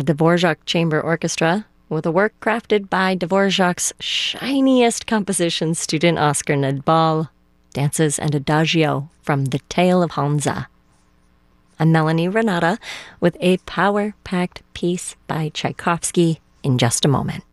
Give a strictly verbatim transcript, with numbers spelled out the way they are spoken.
The Dvorak Chamber Orchestra, with a work crafted by Dvorak's shiniest composition student Oscar Nadbal, dances an adagio from The Tale of Hansa. I'm Melanie Renata with a power-packed piece by Tchaikovsky in just a moment.